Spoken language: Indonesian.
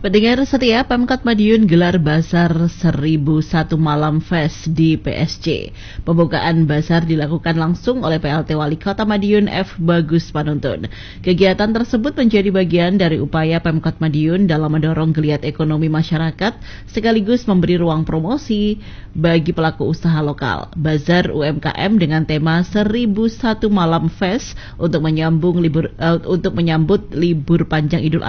Pendengar setia, Pemkot Madiun gelar Bazar 1001 Malam Fest di PSC. Pembukaan bazar dilakukan langsung oleh PLT Wali Kota Madiun F. Bagus Panuntun. Kegiatan tersebut menjadi bagian dari upaya Pemkot Madiun dalam mendorong geliat ekonomi masyarakat sekaligus memberi ruang promosi bagi pelaku usaha lokal. Bazar UMKM dengan tema 1001 Malam Fest untuk menyambut libur panjang Idul